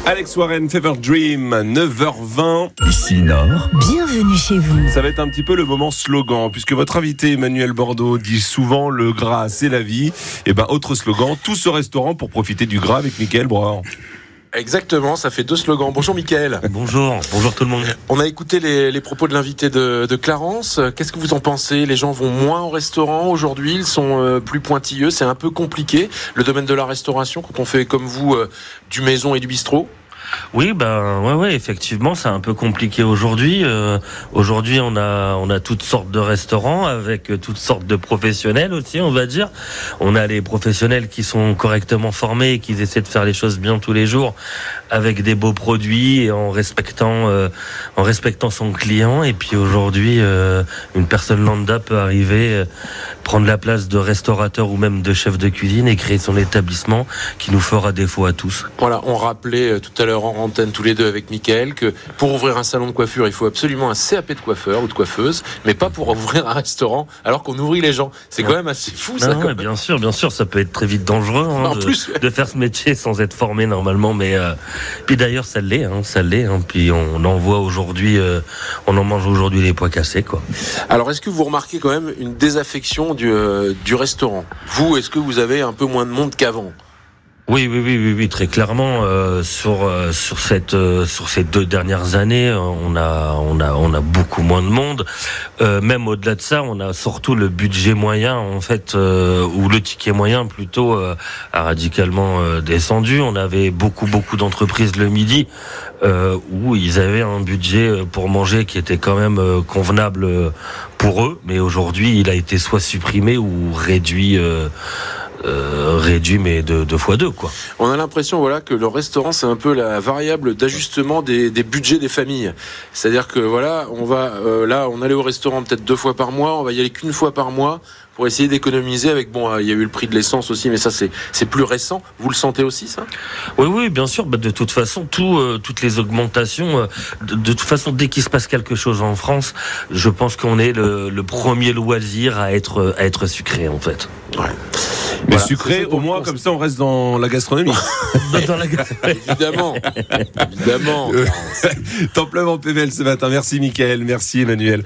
Alex Warren, Fever Dream, 9h20. Ici Nord. Bienvenue chez vous. Ça va être un petit peu le moment slogan, puisque votre invité Emmanuel Bordeaux dit souvent le gras c'est la vie. Et autre slogan, tous au restaurant pour profiter du gras avec Mickaël Breur. Exactement, ça fait 2 slogans. Bonjour Mickaël. Bonjour tout le monde. On a écouté les propos de l'invité de Clarence. Qu'est-ce que vous en pensez ? Les gens vont moins au restaurant aujourd'hui, ils sont plus pointilleux, c'est un peu compliqué, le domaine de la restauration, quand on fait comme vous du maison et du bistrot. Oui, ouais, effectivement, c'est un peu compliqué aujourd'hui. Aujourd'hui, on a toutes sortes de restaurants avec toutes sortes de professionnels aussi, on va dire. On a les professionnels qui sont correctement formés et qui essaient de faire les choses bien tous les jours avec des beaux produits et en respectant son client. Et puis aujourd'hui, une personne lambda peut arriver, prendre la place de restaurateur ou même de chef de cuisine et créer son établissement qui nous fera défaut à tous. Voilà, on rappelait tout à l'heure en antenne tous les deux avec Mickaël que pour ouvrir un salon de coiffure, il faut absolument un CAP de coiffeur ou de coiffeuse, mais pas pour ouvrir un restaurant alors qu'on nourrit les gens. C'est quand même assez fou ça. Non, bien sûr, ça peut être très vite dangereux de faire ce métier sans être formé normalement, mais puis d'ailleurs ça l'est. Puis on en voit aujourd'hui, on en mange aujourd'hui les pois cassés quoi. Alors est-ce que vous remarquez quand même une désaffection du restaurant ? Vous, est-ce que vous avez un peu moins de monde qu'avant ? Oui, très clairement. Sur ces 2 dernières années, on a beaucoup moins de monde. Même au-delà de ça, on a surtout le budget moyen, en fait, ou le ticket moyen plutôt, a radicalement descendu. On avait beaucoup d'entreprises le midi où ils avaient un budget pour manger qui était quand même convenable pour eux, mais aujourd'hui, il a été soit supprimé ou réduit mais deux fois 2 quoi. On a l'impression que le restaurant c'est un peu la variable d'ajustement des budgets des familles. C'est-à-dire que on allait au restaurant peut-être 2 fois par mois, on va y aller qu'une fois par mois pour essayer d'économiser avec il y a eu le prix de l'essence aussi, mais ça c'est plus récent. Vous le sentez aussi ça ? Oui, bien sûr. De toute façon, toutes les augmentations, de toute façon, dès qu'il se passe quelque chose en France, je pense qu'on est le premier loisir à être sucré en fait. Ouais. Mais sucré, au moins, comme ça, on reste dans la gastronomie. Évidemment. Templement PVL ce matin. Merci Mickaël, merci Emmanuel.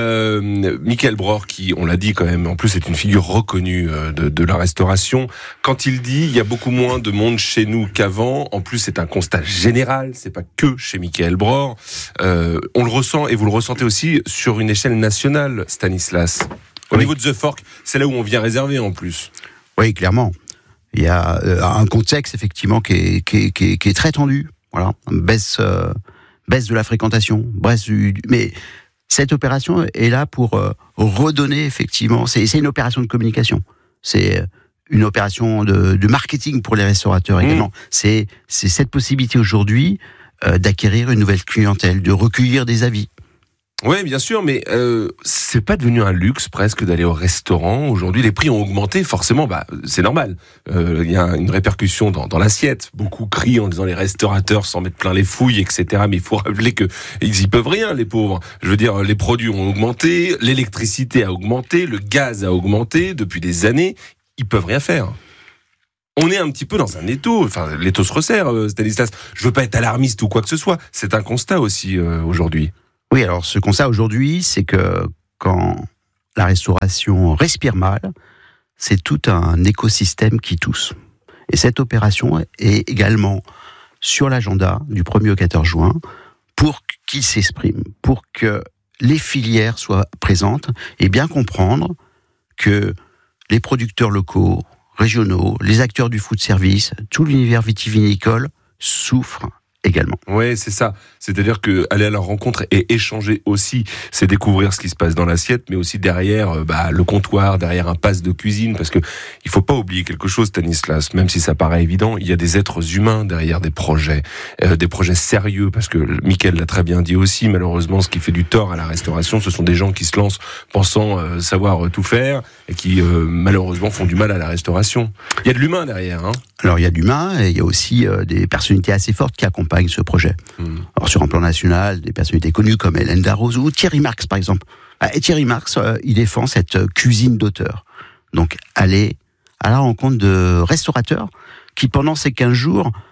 Mickaël Breur, qui, on l'a dit quand même, en plus est une figure reconnue de la restauration. Quand il dit, il y a beaucoup moins de monde chez nous qu'avant. En plus, c'est un constat général. C'est pas que chez Mickaël Breur. On le ressent, et vous le ressentez aussi, sur une échelle nationale, Stanislas. Au niveau de The Fork, c'est là où on vient réserver en plus. Oui, clairement. Il y a un contexte effectivement qui est très tendu. Voilà, baisse de la fréquentation, mais cette opération est là pour redonner effectivement. C'est une opération de communication. C'est une opération de marketing pour les restaurateurs également. C'est cette possibilité aujourd'hui d'acquérir une nouvelle clientèle, de recueillir des avis. Oui, bien sûr, mais c'est pas devenu un luxe presque d'aller au restaurant. Aujourd'hui, les prix ont augmenté, forcément, c'est normal. Il y a une répercussion dans l'assiette. Beaucoup crient en disant les restaurateurs s'en mettent plein les fouilles, etc. Mais il faut rappeler que ils y peuvent rien, les pauvres. Je veux dire, les produits ont augmenté, l'électricité a augmenté, le gaz a augmenté depuis des années. Ils peuvent rien faire. On est un petit peu dans un étau. Enfin, l'étau se resserre, Stanislas. Je veux pas être alarmiste ou quoi que ce soit. C'est un constat aussi aujourd'hui. Oui, alors ce constat aujourd'hui, c'est que quand la restauration respire mal, c'est tout un écosystème qui tousse. Et cette opération est également sur l'agenda du 1er au 14 juin pour qu'il s'exprime, pour que les filières soient présentes et bien comprendre que les producteurs locaux, régionaux, les acteurs du food service, tout l'univers vitivinicole souffrent également. Oui, c'est ça. C'est-à-dire que aller à leur rencontre et échanger aussi, c'est découvrir ce qui se passe dans l'assiette, mais aussi derrière le comptoir, derrière un pass de cuisine, parce que il faut pas oublier quelque chose, Stanislas, même si ça paraît évident, il y a des êtres humains derrière des projets sérieux, parce que Mickaël l'a très bien dit aussi, malheureusement, ce qui fait du tort à la restauration, ce sont des gens qui se lancent pensant savoir tout faire, et qui malheureusement font du mal à la restauration. Il y a de l'humain derrière, hein. Alors il y a de l'humain, et il y a aussi des personnalités assez fortes qui accompagnent ce projet. Alors sur un plan national, des personnalités connues comme Hélène Darroze ou Thierry Marx par exemple. Et Thierry Marx, il défend cette cuisine d'auteur. Donc aller à la rencontre de restaurateurs qui pendant ces 15 jours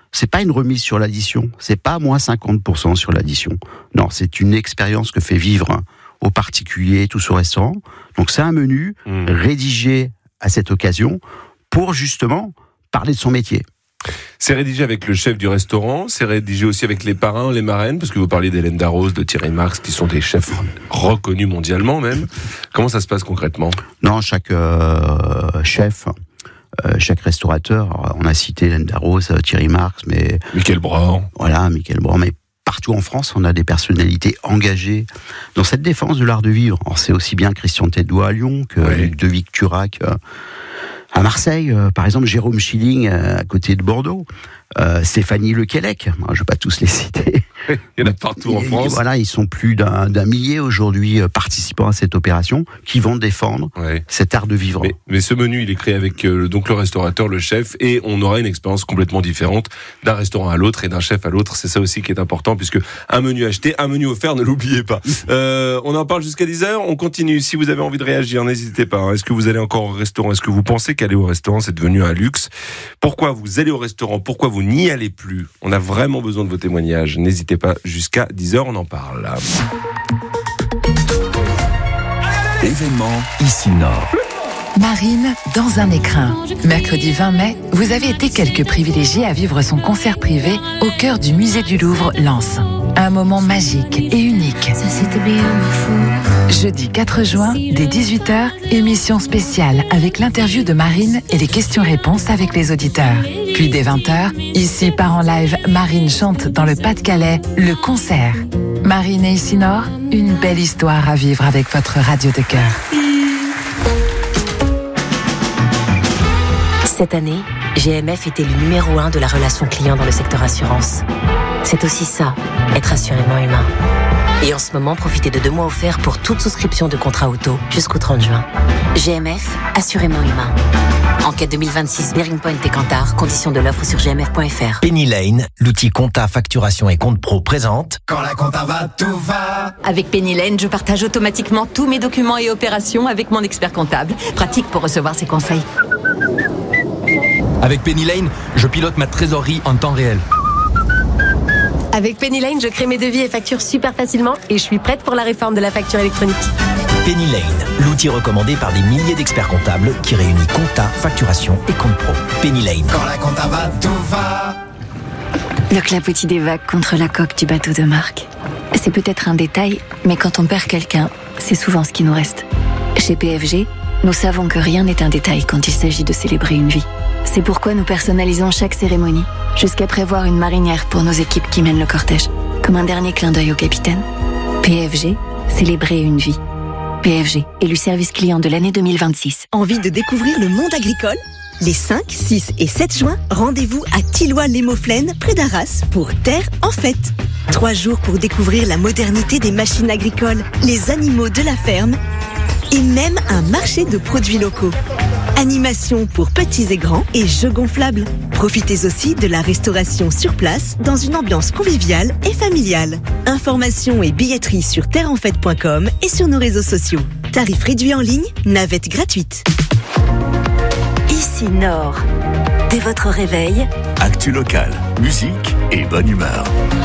c'est pas une remise sur l'addition, c'est pas moins 50% sur l'addition. Non, c'est une expérience que fait vivre aux particuliers, tous au restaurant. Donc c'est un menu rédigé à cette occasion pour justement parler de son métier. C'est rédigé avec le chef du restaurant, c'est rédigé aussi avec les parrains, les marraines, parce que vous parlez d'Hélène Darroze, de Thierry Marx, qui sont des chefs reconnus mondialement même. Comment ça se passe concrètement ? Non, chaque chef, chaque restaurateur, on a cité Hélène Darroze, Thierry Marx, mais... Michael Braun. Voilà, Michael Braun, mais partout en France, on a des personnalités engagées dans cette défense de l'art de vivre. Alors, c'est aussi bien Christian Teddois à Lyon que Ludovic Turac à Marseille, par exemple Jérôme Schilling à côté de Bordeaux, Stéphanie Lequelec, je ne vais pas tous les citer. Il y en a partout en France. Voilà, ils sont plus d'un millier aujourd'hui participants à cette opération qui vont défendre cet art de vivre. Mais ce menu, il est créé avec donc le restaurateur, le chef, et on aura une expérience complètement différente d'un restaurant à l'autre et d'un chef à l'autre. C'est ça aussi qui est important, puisque un menu acheté, un menu offert, ne l'oubliez pas. On en parle jusqu'à 10h, on continue. Si vous avez envie de réagir, n'hésitez pas. Est-ce que vous allez encore au restaurant ? Est-ce que vous pensez qu'aller au restaurant, c'est devenu un luxe ? Pourquoi vous allez au restaurant ? Pourquoi vous n'y allez plus ? On a vraiment besoin de vos témoignages. N'hésitez pas, jusqu'à 10h, on en parle. Événement ici Nord. Marine dans un écrin. Mercredi 20 mai, vous avez été quelques privilégiés à vivre son concert privé au cœur du musée du Louvre, Lens. Un moment magique et unique. Jeudi 4 juin, dès 18h, émission spéciale avec l'interview de Marine et les questions-réponses avec les auditeurs. Puis dès 20h, ici part en live, Marine chante dans le Pas-de-Calais, le concert. Marine et Ici Nord, une belle histoire à vivre avec votre radio de cœur. Cette année, GMF était le numéro 1 de la relation client dans le secteur assurance. C'est aussi ça, être assurément humain. Et en ce moment, profitez de 2 mois offerts pour toute souscription de contrat auto jusqu'au 30 juin. GMF, assurément humain. Enquête 2026, Bearing Point et Kantar, conditions de l'offre sur gmf.fr. Penny Lane, l'outil compta, facturation et compte pro présente. Quand la compta va, tout va. Avec Penny Lane, je partage automatiquement tous mes documents et opérations avec mon expert comptable. Pratique pour recevoir ses conseils. Avec Penny Lane, je pilote ma trésorerie en temps réel. Avec Penny Lane, je crée mes devis et factures super facilement et je suis prête pour la réforme de la facture électronique. Penny Lane, l'outil recommandé par des milliers d'experts comptables qui réunit compta, facturation et compte pro. Penny Lane. Quand la compta va, tout va. Le clapotis des vagues contre la coque du bateau de Marc. C'est peut-être un détail, mais quand on perd quelqu'un, c'est souvent ce qui nous reste. Chez PFG, nous savons que rien n'est un détail quand il s'agit de célébrer une vie. C'est pourquoi nous personnalisons chaque cérémonie, jusqu'à prévoir une marinière pour nos équipes qui mènent le cortège, comme un dernier clin d'œil au capitaine. PFG, célébrer une vie. PFG, élu service client de l'année 2026. Envie de découvrir le monde agricole ? Les 5, 6 et 7 juin, rendez-vous à Tilloy-les-Mauflaines, près d'Arras, pour Terre en fête. 3 jours pour découvrir la modernité des machines agricoles, les animaux de la ferme, et même un marché de produits locaux. Animation pour petits et grands et jeux gonflables. Profitez aussi de la restauration sur place dans une ambiance conviviale et familiale. Informations et billetterie sur terreenfête.com et sur nos réseaux sociaux. Tarifs réduits en ligne, navette gratuite. Ici Nord. Dès votre réveil, Actu locale, musique et bonne humeur.